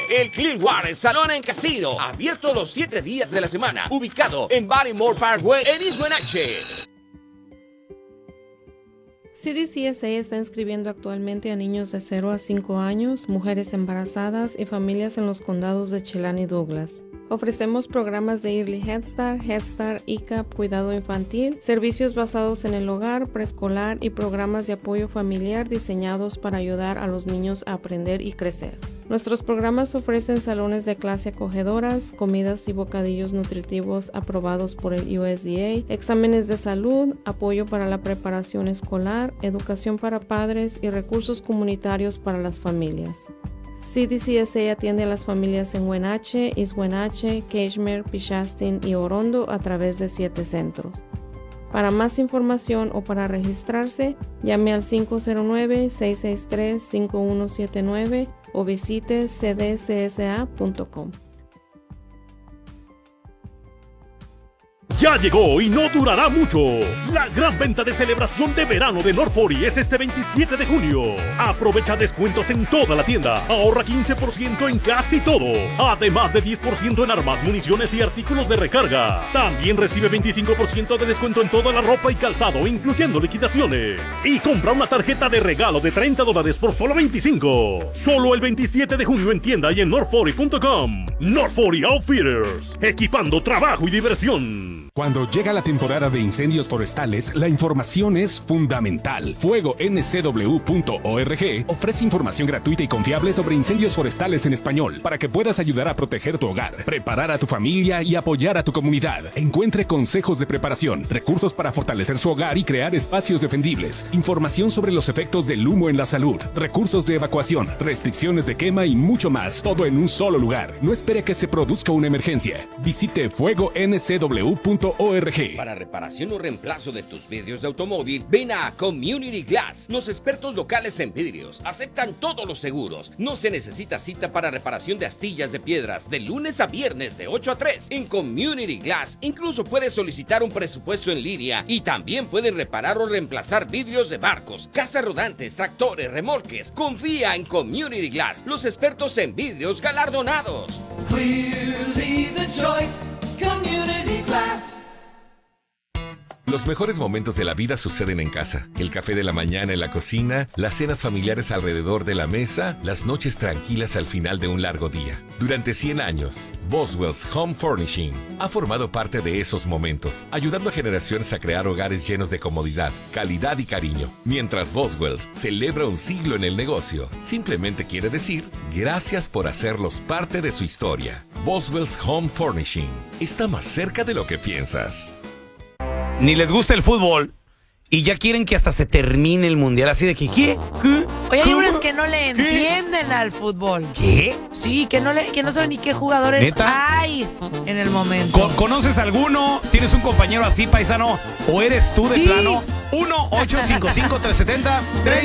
el Clearwater Salón en Casino, abierto los 7 días de la semana, ubicado en Ballymore Parkway en East Wenatchee. CDCSA está inscribiendo actualmente a niños de 0 a 5 años, mujeres embarazadas y familias en los condados de Chelan y Douglas. Ofrecemos programas de Early Head Start, ICAP, cuidado infantil, servicios basados en el hogar, preescolar y programas de apoyo familiar diseñados para ayudar a los niños a aprender y crecer. Nuestros programas ofrecen salones de clase acogedoras, comidas y bocadillos nutritivos aprobados por el USDA, exámenes de salud, apoyo para la preparación escolar, educación para padres y recursos comunitarios para las familias. CDCSA atiende a las familias en Wenatchee, East Wenatchee, Cashmere, Pichastin y Orondo a través de 7 centros. Para más información o para registrarse, llame al 509-663-5179 o visite cdcsa.com. Ya llegó y no durará mucho. La gran venta de celebración de verano de North 40 es este 27 de junio. Aprovecha descuentos en toda la tienda. Ahorra 15% en casi todo. Además de 10% en armas, municiones y artículos de recarga. También recibe 25% de descuento en toda la ropa y calzado, incluyendo liquidaciones. Y compra una tarjeta de regalo de $30 por solo $25. Solo el 27 de junio en tienda y en north40.com. North 40 Outfitters. Equipando trabajo y diversión. Cuando llega la temporada de incendios forestales, la información es fundamental. FuegoNCW.org ofrece información gratuita y confiable sobre incendios forestales en español para que puedas ayudar a proteger tu hogar, preparar a tu familia y apoyar a tu comunidad. Encuentre consejos de preparación, recursos para fortalecer su hogar y crear espacios defendibles, información sobre los efectos del humo en la salud, recursos de evacuación, restricciones de quema y mucho más, todo en un solo lugar. No espere que se produzca una emergencia. Visite FuegoNCW.org. Para reparación o reemplazo de tus vidrios de automóvil, ven a Community Glass. Los expertos locales en vidrios aceptan todos los seguros. No se necesita cita para reparación de astillas de piedras de lunes a viernes de 8 a 3. En Community Glass incluso puedes solicitar un presupuesto en línea y también pueden reparar o reemplazar vidrios de barcos, casas rodantes, tractores, remolques. Confía en Community Glass, los expertos en vidrios galardonados. Clearly the choice, Community Glass. Los mejores momentos de la vida suceden en casa. El café de la mañana en la cocina, las cenas familiares alrededor de la mesa, las noches tranquilas al final de un largo día. Durante 100 años, Boswell's Home Furnishing ha formado parte de esos momentos, ayudando a generaciones a crear hogares llenos de comodidad, calidad y cariño. Mientras Boswell's celebra un siglo en el negocio, simplemente quiere decir gracias por hacerlos parte de su historia. Boswell's Home Furnishing está más cerca de lo que piensas. Ni les gusta el fútbol y ya quieren que hasta se termine el mundial. Así de que, ¿qué? Oye, hay hombres que no le entienden al fútbol. ¿Qué? Sí, que no saben ni qué jugadores ¿Neta? hay en el momento. ¿Conoces alguno? ¿Tienes un compañero así, paisano? ¿O eres tú de plano? 1-855-370-3100.